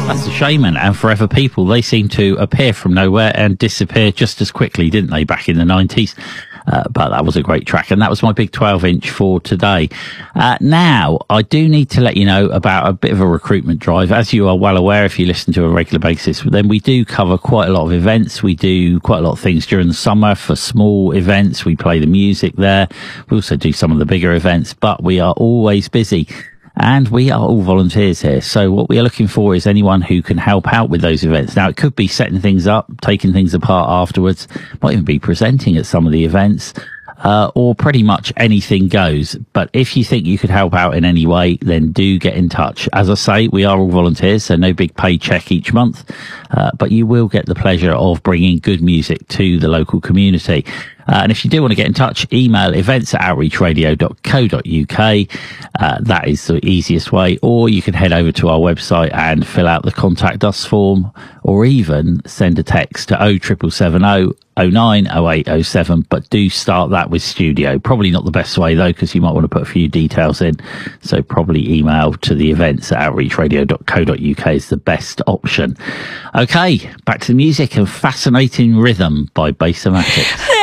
That's the Shaman and Forever People. They seem to appear from nowhere and disappear just as quickly, didn't they, back in the 90s? But that was a great track, and that was my big 12-inch for today. Now, I do need to let you know about a bit of a recruitment drive. As you are well aware, if you listen to a regular basis, then we do cover quite a lot of events. We do quite a lot of things during the summer for small events. We play the music there. We also do some of the bigger events, but we are always busy. And we are all volunteers here. So what we are looking for is anyone who can help out with those events. Now, it could be setting things up, taking things apart afterwards, might even be presenting at some of the events, or pretty much anything goes. But if you think you could help out in any way, then do get in touch. As I say, we are all volunteers, so no big paycheck each month, but you will get the pleasure of bringing good music to the local community. And if you do want to get in touch, email events@outreachradio.co.uk. That is the easiest way. Or you can head over to our website and fill out the contact us form, or even send a text to 07770 09 08 07. But do start that with studio. Probably not the best way though, because you might want to put a few details in. So probably email to the events@outreachradio.co.uk is the best option. Okay, back to the music and Fascinating Rhythm by Bassomatics.